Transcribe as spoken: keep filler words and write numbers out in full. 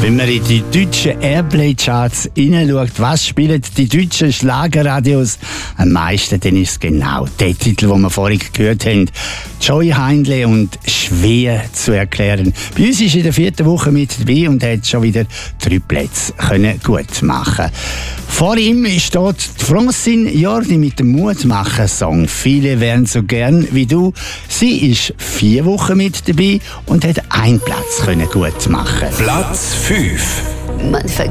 Wenn man in die deutschen Airplay-Charts hineinschaut, was spielen die deutschen Schlagerradios am meisten, dann ist es genau der Titel, den wir vorhin gehört haben. Joy Heindle und «Schwer zu erklären». Bei uns ist in der vierten Woche mit dabei und hat schon wieder drei Plätze können gut machen. Vor ihm steht Francine Jordi mit dem Mutmacher-Song «Viele wären so gern wie du». Sie ist vier Wochen mit dabei und hat einen Platz können gut machen. Platz fünf. Man vergisst